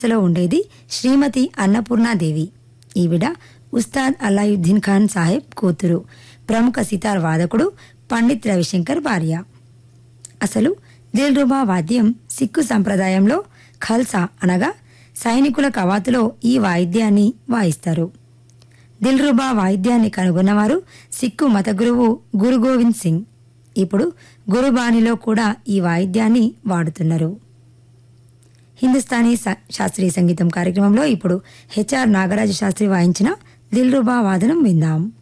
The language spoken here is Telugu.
లో ఉండేది శ్రీమతి అన్నపూర్ణాదేవి. ఈవిడ ఉస్తాద్ అలాయుద్దీన్ ఖాన్ సాహెబ్ కూతురు, ప్రముఖ సితార్ వాదకుడు పండిత్ రవిశంకర్ భార్య. అసలు దిల్రుబా వాద్యం సిక్కు సంప్రదాయంలో ఖల్సా అనగా సైనికుల కవాతులో ఈ వాయిద్యాన్ని వాయిస్తారు. దిల్రుబా వాయిద్యాన్ని కనుగొన్నవారు సిక్కు మత గురువు గురు గోవింద్ సింగ్. ఇప్పుడు గురుబాణిలో కూడా ఈ వాయిద్యాన్ని వాడుతున్నారు. హిందుస్థానీ శాస్త్రీయ సంగీతం కార్యక్రమంలో ఇప్పుడు హెచ్ఆర్ నాగరాజ శాస్త్రి వాయించిన దిల్రుబా వాదనం విందాం.